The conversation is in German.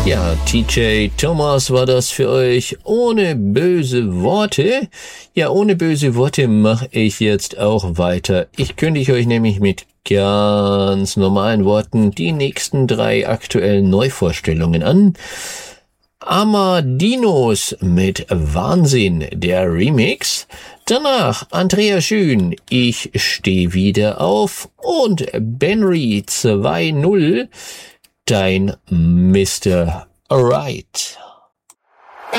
Ja, TJ Thomas war das für euch ohne böse Worte. Ja, ohne böse Worte mache ich jetzt auch weiter. Ich kündige euch nämlich mit ganz normalen Worten die nächsten 3 aktuellen Neuvorstellungen an. Amadinos mit Wahnsinn, der Remix. Danach Andrea Schön, Ich steh wieder auf. Und Benry 2.0, dein Mr. Right.